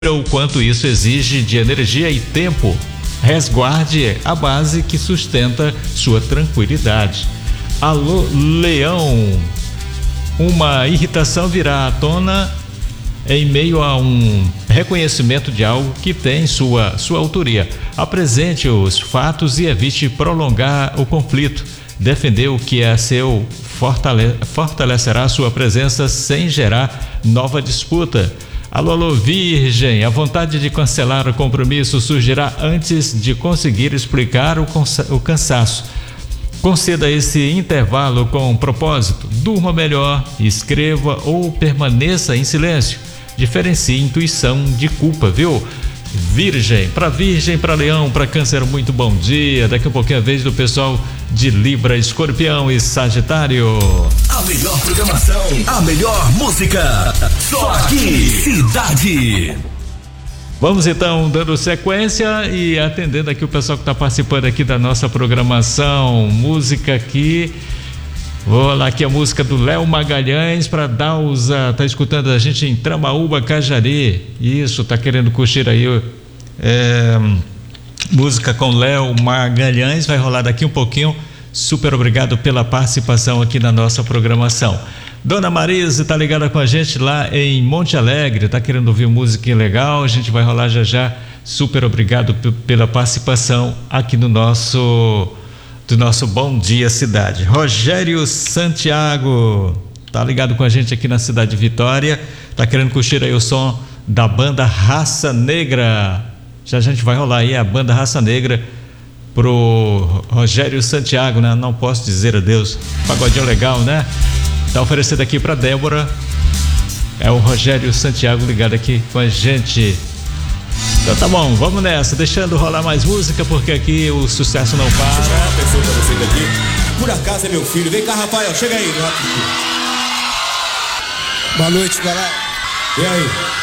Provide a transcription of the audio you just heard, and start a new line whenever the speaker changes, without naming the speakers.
o quanto isso exige de energia e tempo. Resguarde a base que sustenta sua tranquilidade. Alô, Leão. Uma irritação virá à tona em meio a um reconhecimento de algo que tem sua autoria. Apresente os fatos e evite prolongar o conflito. Defender o que é seu fortalecerá sua presença sem gerar nova disputa. Alô, Virgem, a vontade de cancelar o compromisso surgirá antes de conseguir explicar o cansaço. Conceda esse intervalo com propósito. Durma melhor, escreva ou permaneça em silêncio. Diferencie intuição de culpa, viu? Virgem, para Leão, para Câncer, muito bom dia. Daqui a pouquinho é a vez do pessoal de Libra, Escorpião e Sagitário.
A melhor programação, a melhor música, só aqui, Cidade.
Vamos então dando sequência e atendendo aqui o pessoal que está participando aqui da nossa programação. Música aqui, vou lá aqui a música do Léo Magalhães para Dausa, tá escutando a gente em Tramaúba, Cajari. Isso, tá querendo curtir aí música com Léo Magalhães, vai rolar daqui um pouquinho. Super obrigado pela participação aqui na nossa programação. Dona Marisa tá ligada com a gente lá em Monte Alegre, tá querendo ouvir música legal, a gente vai rolar já já. Super obrigado pela participação aqui no nosso Bom Dia Cidade. Rogério Santiago tá ligado com a gente aqui na cidade de Vitória, tá querendo curtir aí o som da banda Raça Negra. Já a gente vai rolar aí a banda Raça Negra pro Rogério Santiago, né? Não posso dizer adeus. Pagodinho legal, né? Tá oferecendo aqui pra Débora. É o Rogério Santiago ligado aqui com a gente. Então tá bom, vamos nessa, deixando rolar mais música, porque aqui o sucesso não para.
Deixa eu chamar uma pessoa pra vocês aqui. Por acaso é meu filho. Vem cá, Rafael, chega aí.
Boa noite, galera.
E aí?